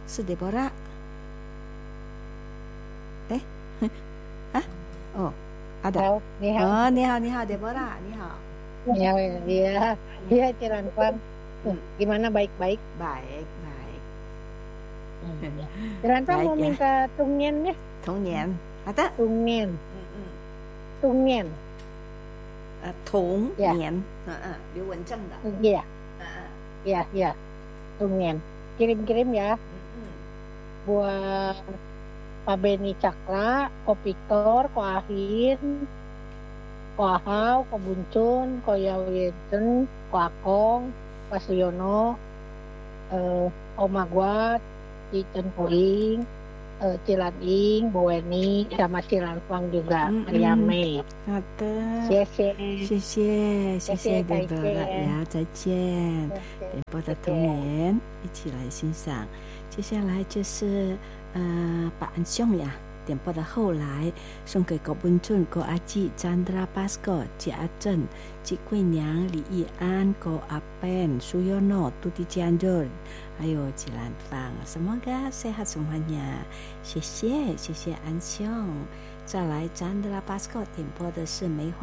是 Deborah。哎，啊，哦，ada。 你好， 哦，你好，你好，Deborah，你好。 iya, iya Ciranfang. Gimana baik-baik? Baik, baik. Ciranfang Baik mau ya. minta tungnian ya? 童年，ada。 Tungnian. Tungnian. 童 Ya. 年，刘文正的。 Iya. Iya, iya. Tungnian. Kirim-kirim ya. Buat Pak Beni Cakra, Ko Victor, Ko Ahin, Ko Ahau, Ko Buncun, Ko Yawiden, Ko Akong, Pak Suyono, Om Magwat, Cicen Puing, Cilaning, Bu Weni, sama Ciranfang juga, Mariame.谢谢 Deborah 呀，再见。Deborah 的童年，一起来欣赏。接下来就是把安颂呀，点播的后来送给郭文俊、郭阿纪、Chandra Basko、纪阿正、纪桂娘、李义安、郭阿 Ben、Suyono、Tuti Chandra， 还有纪兰芳。Semoga sehat semuanya， 谢谢安颂。再来 Chandra Basko 点播的是梅花